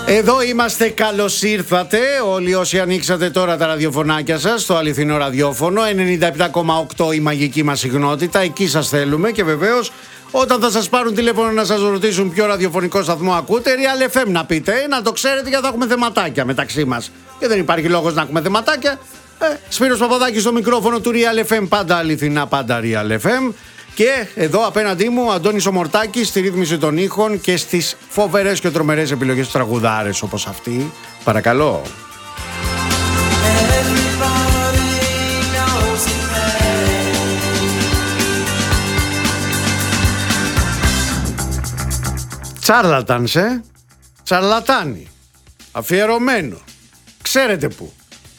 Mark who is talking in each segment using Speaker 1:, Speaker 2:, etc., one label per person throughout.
Speaker 1: Εδώ είμαστε, καλώς ήρθατε όλοι όσοι ανοίξατε τώρα τα ραδιοφωνάκια σας στο αληθινό ραδιόφωνο 97,8 η μαγική μας συχνότητα, εκεί σας θέλουμε. Και βεβαίως όταν θα σας πάρουν τηλέφωνο να σας ρωτήσουν ποιο ραδιοφωνικό σταθμό ακούτε, Real FM να πείτε, να το ξέρετε, γιατί θα έχουμε θεματάκια μεταξύ μας. Και δεν υπάρχει λόγος να έχουμε θεματάκια. Σπύρος Παπαδάκης στο μικρόφωνο του Real FM, πάντα αληθινά, πάντα Real FM. Και εδώ απέναντί μου Αντώνης ο Μορτάκης στη ρύθμιση των ήχων και στις φοβερές και τρομερές επιλογές τραγουδάρες όπως αυτή. Παρακαλώ. Τσάρλατανς, τσαρλατάνι. Αφιερωμένο. Ξέρετε πού.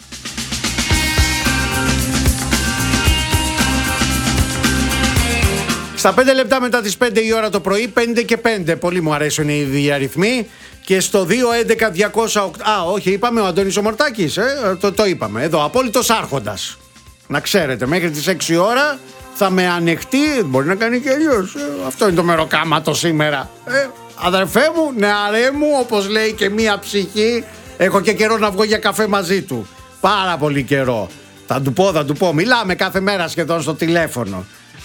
Speaker 1: Στα 5 λεπτά μετά τις 5 η ώρα το πρωί, 5 και 5. Πολύ μου αρέσουν οι διαριθμοί. Και στο 211-208. Όχι, είπαμε ο Αντώνης ο Μορτάκης. Το είπαμε. Εδώ, απόλυτος άρχοντας. Να ξέρετε, μέχρι τις 6 ώρα θα με ανεχτεί. Μπορεί να κάνει και αλλιώς. Αυτό είναι το μεροκάματο σήμερα. Αδερφέ μου, νεαρέ μου, όπως λέει και μία ψυχή. Έχω και καιρό να βγω για καφέ μαζί του. Πάρα πολύ καιρό. Θα του πω. Μιλάμε κάθε μέρα σχεδόν στο τηλέφωνο.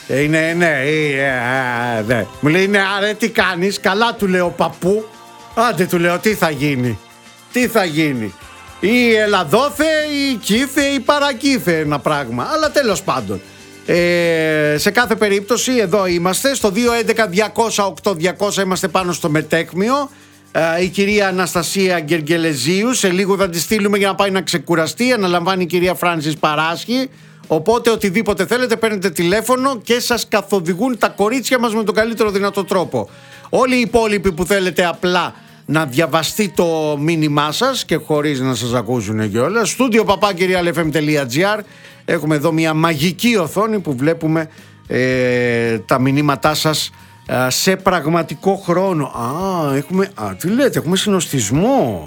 Speaker 1: Ναι. Μου λέει, ναι, άρε, τι κάνεις? Καλά, του λέω, παππού. Άντε, του λέω, τι θα γίνει? Ή Ελλαδόθε ή Κήθε ή Παρακήθε ένα πράγμα. Αλλά τέλος πάντων, σε κάθε περίπτωση εδώ είμαστε στο 211-208-200. Είμαστε πάνω στο μετέκμιο. Η κυρία Αναστασία Γκεργελεζίου, σε λίγο θα τη στείλουμε για να πάει να ξεκουραστεί. Αναλαμβάνει η κυρία Φράνσις Παράσχη. Οπότε οτιδήποτε θέλετε παίρνετε τηλέφωνο και σας καθοδηγούν τα κορίτσια μας με τον καλύτερο δυνατό τρόπο. Όλοι οι υπόλοιποι που θέλετε απλά να διαβαστεί το μήνυμά σας και χωρίς να σας ακούσουν κιόλας, studio@realfm.gr. Έχουμε εδώ μια μαγική οθόνη που βλέπουμε τα μηνύματά σας σε πραγματικό χρόνο. Τι λέτε, έχουμε συνοστισμό.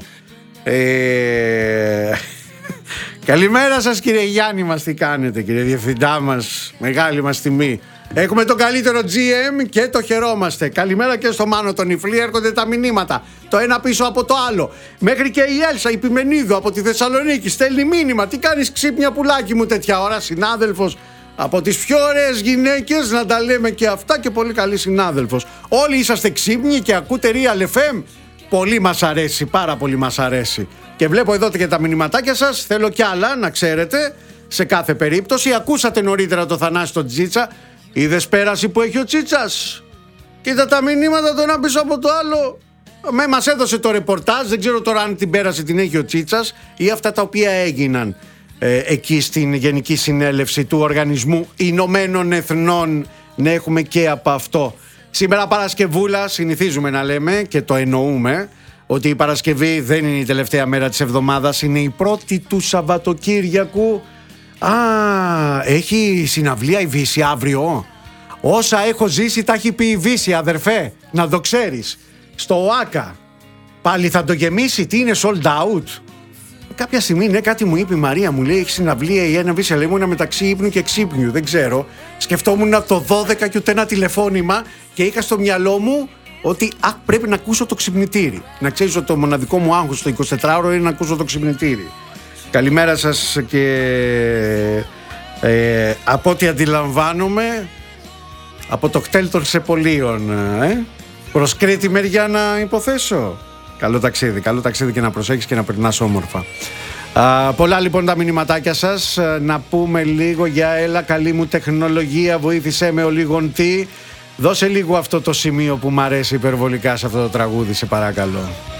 Speaker 1: Καλημέρα σας, κύριε Γιάννη μας, τι κάνετε, κύριε διευθυντά μας, μεγάλη μας τιμή. Έχουμε τον καλύτερο GM και το χαιρόμαστε. Καλημέρα και στο Μάνο τον Ιφλή, έρχονται τα μηνύματα το ένα πίσω από το άλλο. Μέχρι και η Έλσα η Πιμενίδου από τη Θεσσαλονίκη στέλνει μήνυμα. Τι κάνεις ξύπνια πουλάκι μου τέτοια ώρα? Συνάδελφος από τις πιο ωραίες γυναίκες, να τα λέμε και αυτά, και πολύ καλή συνάδελφος. Όλοι είσαστε ξύπνοι και ακούτε Real FM. Πολύ μας αρέσει, πάρα πολύ μας αρέσει. Και βλέπω εδώ και τα μηνυματάκια σας. Θέλω κι άλλα να ξέρετε σε κάθε περίπτωση. Ακούσατε νωρίτερα το Θανάση τον Τσίτσα. Είδες πέραση που έχει ο Τσίτσας? Κοίτα τα μηνύματα το ένα πίσω από το άλλο. Μας έδωσε το ρεπορτάζ. Δεν ξέρω τώρα αν την πέραση την έχει ο Τσίτσας ή αυτά τα οποία έγιναν εκεί στην Γενική Συνέλευση του Οργανισμού Ηνωμένων Εθνών. Να έχουμε και από αυτό. Σήμερα Παρασκευούλα, συνηθίζουμε να λέμε και το εννοούμε, ότι η Παρασκευή δεν είναι η τελευταία μέρα της εβδομάδας, είναι η πρώτη του Σαββατοκύριακου. Έχει συναυλία η Βύση αύριο. Όσα έχω ζήσει τα έχει πει η Βύση, αδερφέ, να το ξέρεις. Στο ΟΑΚΑ. Πάλι θα το γεμίσει, τι είναι sold out? Κάποια στιγμή, ναι, κάτι μου είπε η Μαρία, μου λέει έχει συναυλία η ένα Βύση, αλλά ήμουν μεταξύ ύπνου και ξύπνιου, δεν ξέρω. Σκεφτόμουν το 12 και ούτε ένα τηλεφώνημα και είχα στο μυαλό μου ότι πρέπει να ακούσω το ξυπνητήρι. Να ξέρεις ότι το μοναδικό μου άγχος στο 24ωρο είναι να ακούσω το ξυπνητήρι. Καλημέρα σας και από ό,τι αντιλαμβάνομαι από το κτέλ των Σεπολίων, προς Κρήτη μεριά να υποθέσω. Καλό ταξίδι και να προσέχεις και να περνάς όμορφα. Πολλά λοιπόν τα μηνυματάκια σας. Να πούμε λίγο για έλα καλή μου τεχνολογία, βοήθησέ με ο λίγον τι. Δώσε λίγο αυτό το σημείο που μ' αρέσει υπερβολικά σε αυτό το τραγούδι, σε παρακαλώ.